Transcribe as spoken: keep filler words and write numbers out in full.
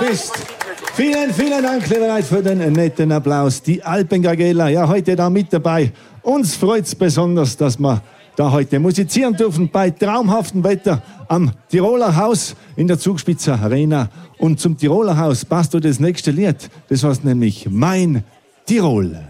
ist. Vielen, vielen Dank, liebe Leute, für den netten Applaus. Die Alpengagela, ja, heute da mit dabei. Uns freut es besonders, dass wir da heute musizieren dürfen bei traumhaftem Wetter am Tiroler Haus in der Zugspitzer Arena. Und zum Tiroler Haus passt das nächste Lied. Das heißt nämlich Mein Tirol.